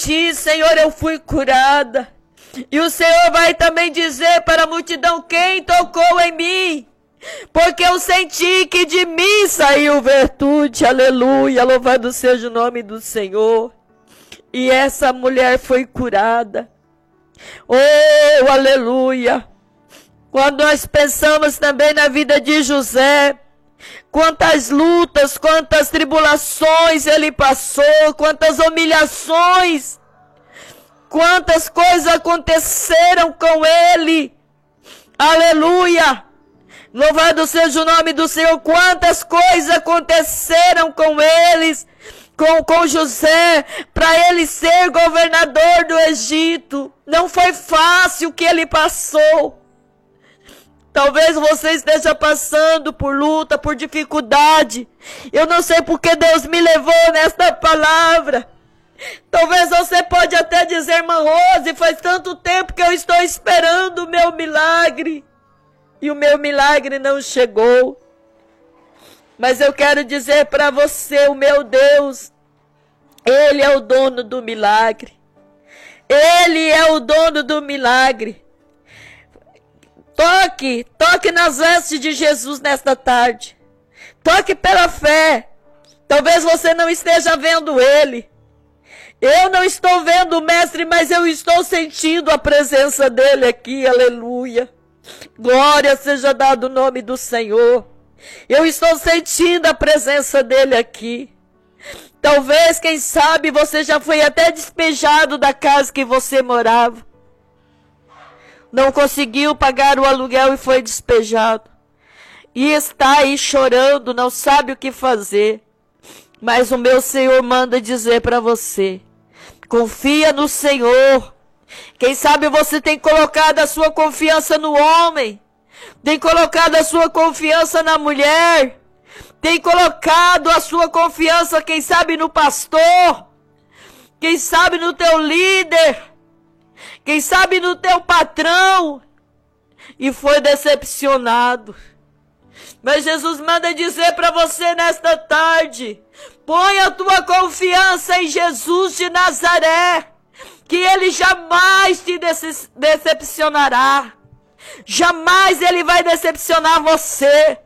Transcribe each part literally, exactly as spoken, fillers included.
ti, Senhor, eu fui curada. E o Senhor vai também dizer para a multidão: quem tocou em mim? Porque eu senti que de mim saiu virtude. Aleluia, louvado seja o nome do Senhor. E essa mulher foi curada. Oh, aleluia. Quando nós pensamos também na vida de José, quantas lutas, quantas tribulações ele passou, quantas humilhações, quantas coisas aconteceram com ele. Aleluia. Louvado seja o nome do Senhor. Quantas coisas aconteceram com eles, com, com José, para ele ser governador do Egito. Não foi fácil o que ele passou. Talvez você esteja passando por luta, por dificuldade. Eu não sei porque Deus me levou nesta palavra. Talvez você pode até dizer: irmã Rose, faz tanto tempo que eu estou esperando o meu milagre. E o meu milagre não chegou. Mas eu quero dizer para você: o meu Deus, Ele é o dono do milagre. Ele é o dono do milagre. Toque, toque nas vestes de Jesus nesta tarde. Toque pela fé. Talvez você não esteja vendo Ele. Eu não estou vendo o Mestre, mas eu estou sentindo a presença dEle aqui. Aleluia. Glória seja dado o nome do Senhor. Eu estou sentindo a presença dEle aqui. Talvez, quem sabe, você já foi até despejado da casa que você morava. Não conseguiu pagar o aluguel e foi despejado. E está aí chorando, não sabe o que fazer. Mas o meu Senhor manda dizer para você: confia no Senhor. Quem sabe você tem colocado a sua confiança no homem, tem colocado a sua confiança na mulher, tem colocado a sua confiança, quem sabe, no pastor, quem sabe no teu líder, quem sabe no teu patrão, e foi decepcionado. Mas Jesus manda dizer para você nesta tarde: põe a tua confiança em Jesus de Nazaré, que Ele jamais te decepcionará. Jamais Ele vai decepcionar você.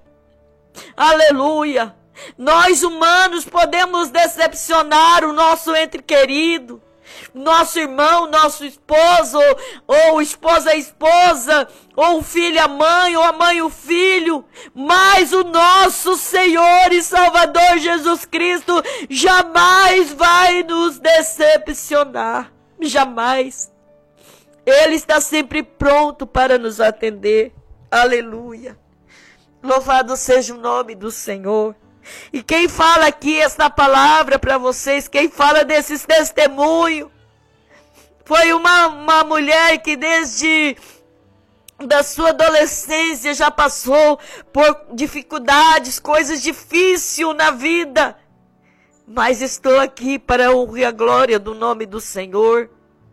Aleluia. Nós humanos podemos decepcionar o nosso ente querido, nosso irmão, nosso esposo, ou, ou esposa a esposa, ou o filho a mãe, ou a mãe o filho, mas o nosso Senhor e Salvador Jesus Cristo jamais vai nos decepcionar. Jamais. Ele está sempre pronto para nos atender. Aleluia. Louvado seja o nome do Senhor. E quem fala aqui esta palavra para vocês, quem fala desses testemunhos, foi uma, uma mulher que desde da sua adolescência já passou por dificuldades, coisas difíceis na vida. Mas estou aqui para a honra e a glória do nome do Senhor.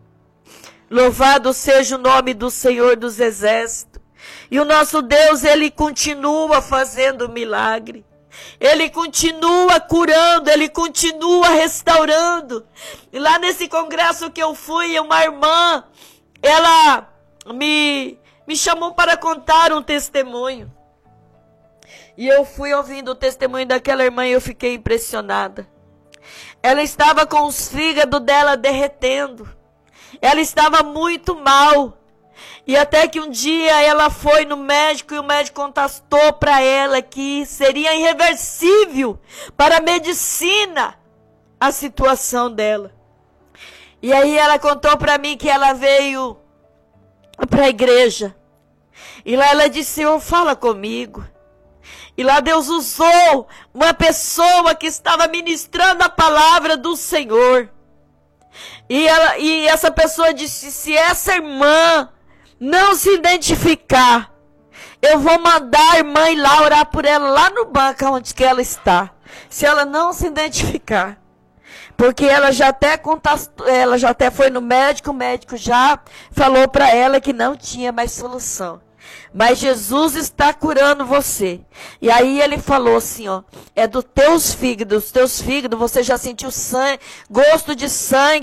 Louvado seja o nome do Senhor dos Exércitos. E o nosso Deus, Ele continua fazendo milagre. Ele continua curando, Ele continua restaurando. E lá nesse congresso que eu fui, uma irmã, ela me, me chamou para contar um testemunho. E eu fui ouvindo o testemunho daquela irmã e eu fiquei impressionada. Ela estava com os fígados dela derretendo. Ela estava muito mal. E até que um dia ela foi no médico e o médico constatou para ela que seria irreversível para a medicina a situação dela. E aí ela contou para mim que ela veio para a igreja. E lá ela disse: Senhor, fala comigo. E lá Deus usou uma pessoa que estava ministrando a palavra do Senhor. E, ela, e essa pessoa disse: se essa irmã não se identificar, eu vou mandar a irmã ir lá orar por ela, lá no banco onde que ela está. Se ela não se identificar. Porque ela já até contastou, ela já até foi no médico, o médico já falou para ela que não tinha mais solução. Mas Jesus está curando você. E aí ele falou assim, ó, é dos teus fígados, dos teus fígados, você já sentiu sangue, gosto de sangue.